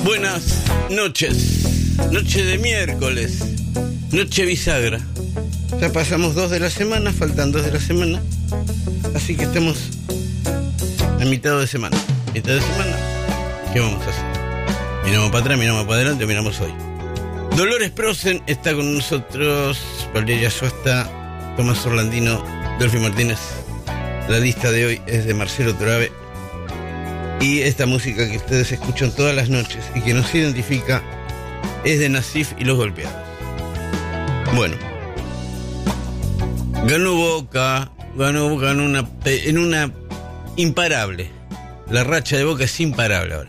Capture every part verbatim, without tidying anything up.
Buenas noches, noche de miércoles, noche bisagra. Ya pasamos dos de la semana, faltan dos de la semana, así que estamos a mitad de semana. Mitad de semana, ¿qué vamos a hacer? Miramos para atrás, miramos para adelante, miramos hoy. Dolores Prosen está con nosotros, Valeria Suasta, Tomás Orlandino, Delfi Martínez. La lista de hoy es de Marcelo Torabe. Y esta música que ustedes escuchan todas las noches y que nos identifica es de Nasif y Los Golpeados. Bueno, ganó Boca, ganó Boca en una, en una imparable. La racha de Boca es imparable ahora.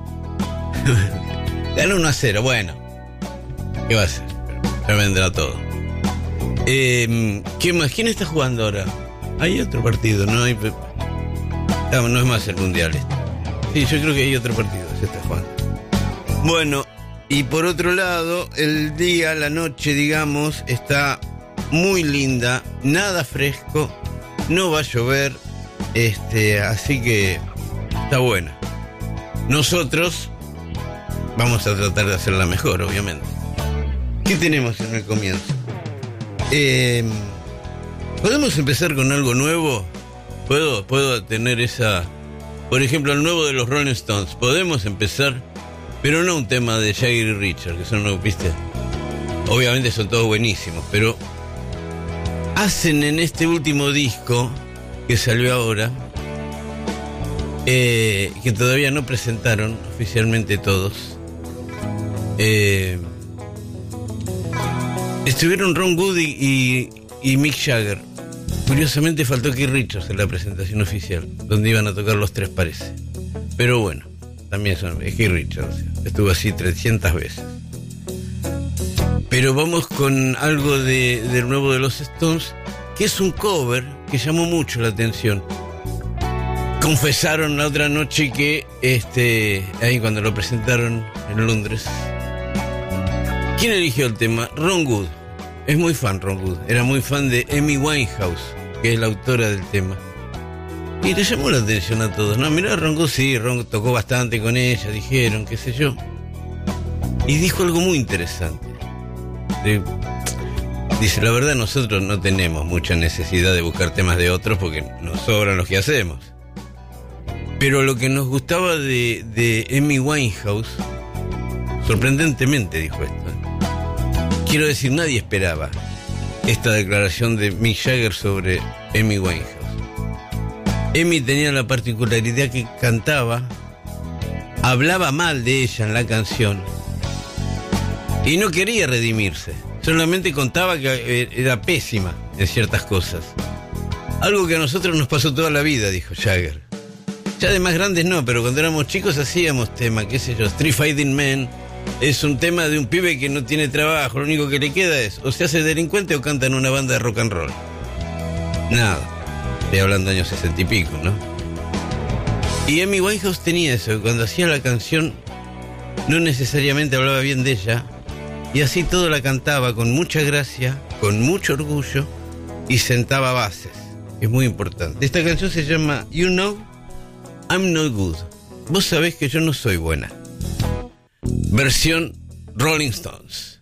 Ganó uno a cero, bueno. ¿Qué va a hacer? Ya vendrá todo. Eh, ¿Qué más? ¿Quién está jugando ahora? Hay otro partido, no hay... No, no es más el mundial este. Sí, yo creo que hay otro partido, se está jugando. Bueno, y por otro lado, el día, la noche, digamos, está muy linda, nada fresco, no va a llover, este, así que está buena. Nosotros vamos a tratar de hacerla mejor, obviamente. ¿Qué tenemos en el comienzo? Eh, ¿Podemos empezar con algo nuevo? ¿Puedo, puedo tener esa... Por ejemplo, el nuevo de los Rolling Stones. Podemos empezar, pero no un tema de Jagger y Richard, que son nuevos, ¿viste? Obviamente son todos buenísimos, pero hacen en este último disco que salió ahora, eh, que todavía no presentaron oficialmente todos, eh, estuvieron Ron Wood y, y, y Mick Jagger. Curiosamente faltó Keith Richards en la presentación oficial, donde iban a tocar los tres, parece. Pero bueno, también son, es Keith Richards, estuvo así trescientas veces. Pero vamos con algo de, del nuevo de los Stones, que es un cover que llamó mucho la atención. Confesaron la otra noche que, este, ahí cuando lo presentaron en Londres. ¿Quién eligió el tema? Ron Wood. Es muy fan Ron Wood, era muy fan de Amy Winehouse, que es la autora del tema. Y le llamó la atención a todos. No, mirá, Ron Wood sí, Ron tocó bastante con ella, dijeron, qué sé yo. Y dijo algo muy interesante. Dice, la verdad nosotros no tenemos mucha necesidad de buscar temas de otros porque nos sobran los que hacemos. Pero lo que nos gustaba de, de Amy Winehouse, sorprendentemente dijo esto, quiero decir, nadie esperaba esta declaración de Mick Jagger sobre Amy Winehouse. Amy tenía la particularidad que cantaba, hablaba mal de ella en la canción y no quería redimirse. Solamente contaba que era pésima en ciertas cosas. Algo que a nosotros nos pasó toda la vida, dijo Jagger. Ya de más grandes no, pero cuando éramos chicos hacíamos tema, qué sé yo, Street Fighting Man. Es un tema de un pibe que no tiene trabajo, lo único que le queda es o se hace delincuente o canta en una banda de rock and roll. Nada, estoy hablando de años sesenta y pico, ¿no? Y Amy Winehouse tenía eso, cuando hacía la canción no necesariamente hablaba bien de ella, y así todo la cantaba con mucha gracia, con mucho orgullo, y sentaba bases, es muy importante. Esta canción se llama You Know I'm No Good. Vos sabés que yo no soy buena. Versión Rolling Stones.